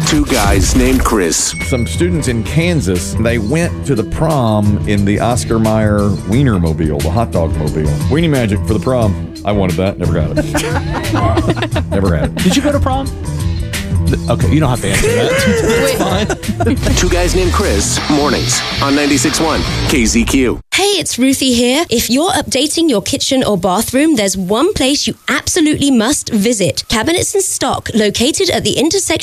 Two guys named Chris. Some students in Kansas, they went to the prom in the Oscar Mayer Wienermobile, the hot dog mobile. Weenie Magic for the prom. I wanted that. Never got it. Never had it. Did you go to prom? Okay, you don't have to answer that. It's fine. Two guys named Chris. Mornings on 96.1 KZQ. Hey, it's Ruthie here. If you're updating your kitchen or bathroom, there's one place you absolutely must visit. Cabinets and Stock, located at the intersection